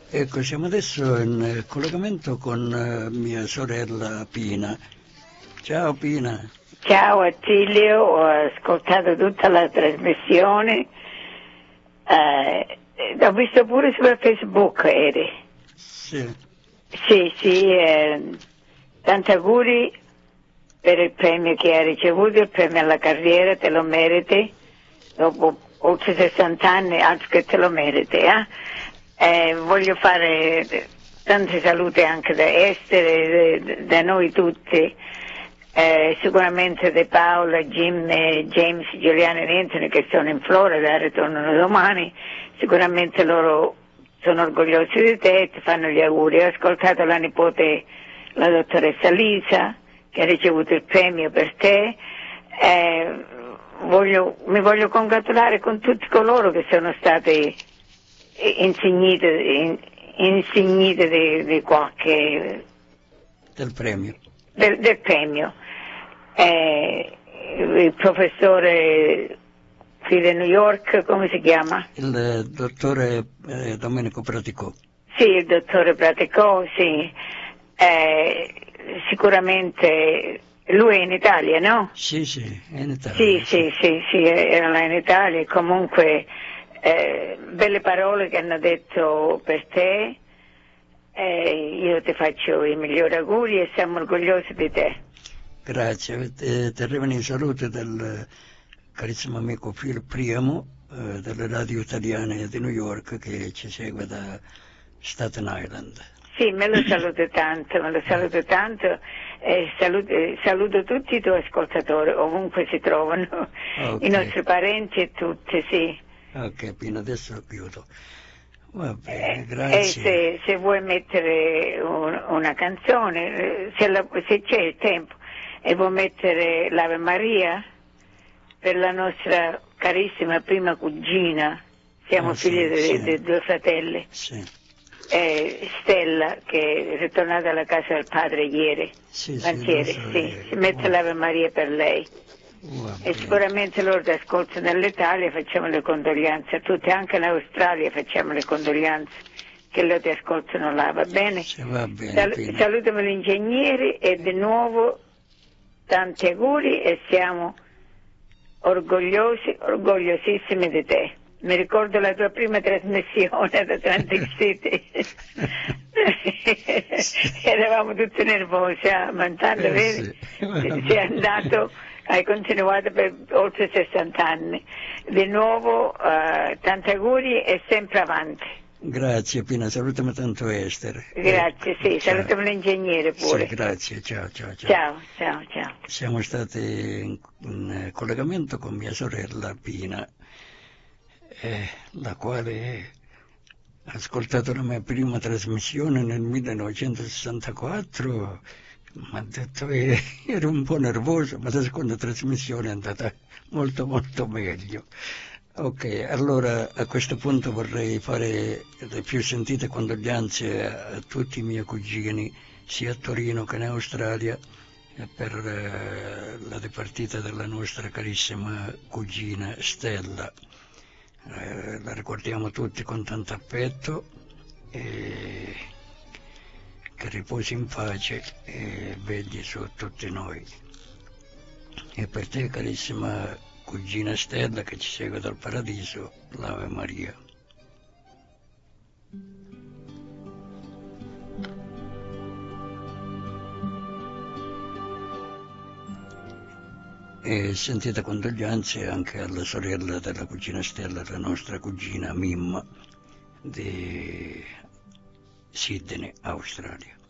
Ecco, siamo adesso in collegamento con mia sorella Pina. Ciao Pina. Ciao Attilio, ho ascoltato tutta la trasmissione, ho visto pure su Facebook, eri. Sì. Sì, tanti auguri per il premio che hai ricevuto, il premio alla carriera, te lo meriti, dopo oltre 60 anni, anzi che te lo meriti, voglio fare tanti saluti anche da Estere, da noi tutti, sicuramente di Paola, Jim, James, Giuliano e Anthony che sono in Florida, ritornano domani, sicuramente loro sono orgogliosi di te e ti fanno gli auguri. Ho ascoltato la nipote, la dottoressa Lisa, che ha ricevuto il premio per te, mi voglio congratulare con tutti coloro che sono stati insignite di qualche Del premio. Del premio. Il professore qui di New York, come si chiama? Il dottore Domenico Praticò. Sì, il dottore Praticò, sì. Sicuramente lui è in Italia, no? Sì, è in Italia. Sì, era là in Italia e comunque belle parole che hanno detto per te. Io ti faccio i migliori auguri e siamo orgogliosi di te. Grazie, ti arrivano i saluti del carissimo amico Phil Priamo delle radio italiane di New York che ci segue da Staten Island. Sì, me lo saluto tanto saluto tutti i tuoi ascoltatori ovunque si trovano, Okay. I nostri parenti e tutti, sì. Ok, Pino, adesso chiudo. Va bene, grazie. Se vuoi mettere una canzone, se c'è il tempo, e vuoi mettere l'Ave Maria per la nostra carissima prima cugina, siamo figli di due fratelli, Stella, che è ritornata alla casa del padre ieri, si mette l'Ave Maria per lei. E sicuramente loro ti ascoltano dall'Italia, facciamo le condoglianze a tutti, anche in Australia facciamo le condoglianze che loro ti ascoltano là, va bene? Va bene. Salutami gli ingegneri e di nuovo tanti auguri e siamo orgogliosissimi di te. Mi ricordo la tua prima trasmissione ad Atlantic City. Eravamo tutti nervosi, ma intanto vedi, sei andato, hai continuato per oltre 60 anni. Di nuovo tanti auguri e sempre avanti. Grazie Pina, salutami tanto Esther. Grazie, salutami l'ingegnere pure. Sì, grazie, ciao. Ciao. Siamo stati in collegamento con mia sorella Pina, la quale ha ascoltato la mia prima trasmissione nel 1964, mi ha detto che ero un po' nervoso, ma la seconda trasmissione è andata molto meglio. Ok, allora a questo punto vorrei fare le più sentite condoglianze a tutti i miei cugini, sia a Torino che in Australia, per la dipartita della nostra carissima cugina Stella. La ricordiamo tutti con tanto affetto, che riposi in pace e vegli su tutti noi. E per te, carissima cugina Stella, che ci segue dal paradiso, l'Ave Maria. E sentite condoglianze anche alla sorella della cugina Stella, la nostra cugina Mimma di Sydney, Australia.